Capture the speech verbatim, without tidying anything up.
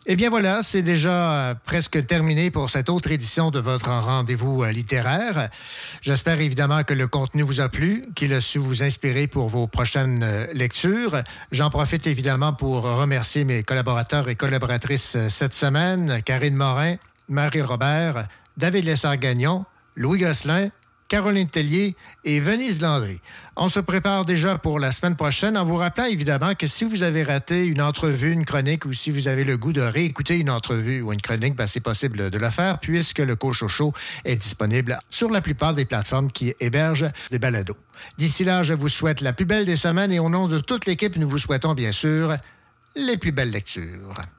Eh bien voilà, c'est déjà euh, presque terminé pour cette autre édition de votre rendez-vous euh, littéraire. J'espère évidemment que le contenu vous a plu, qu'il a su vous inspirer pour vos prochaines euh, lectures. J'en profite évidemment pour remercier mes collaborateurs et collaboratrices euh, cette semaine, Karine Morin, Marie Robert, David Lessard-Gagnon, Louis Gosselin, Caroline Tellier et Venise Landry. On se prépare déjà pour la semaine prochaine en vous rappelant évidemment que si vous avez raté une entrevue, une chronique ou si vous avez le goût de réécouter une entrevue ou une chronique, ben c'est possible de le faire puisque le Cochocho est disponible sur la plupart des plateformes qui hébergent des balados. D'ici là, je vous souhaite la plus belle des semaines et au nom de toute l'équipe, nous vous souhaitons bien sûr les plus belles lectures.